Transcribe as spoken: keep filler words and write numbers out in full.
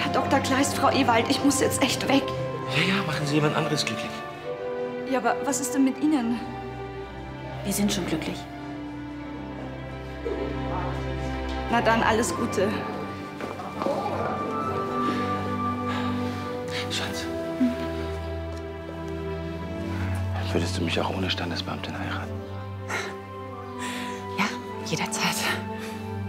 Herr Doktor Kleist, Frau Ewald, ich muss jetzt echt weg. Ja, ja, machen Sie jemand anderes glücklich. Ja, aber was ist denn mit Ihnen? Wir sind schon glücklich. Na dann, alles Gute. Schatz. Würdest du mich auch ohne Standesbeamtin heiraten? Ja, jederzeit.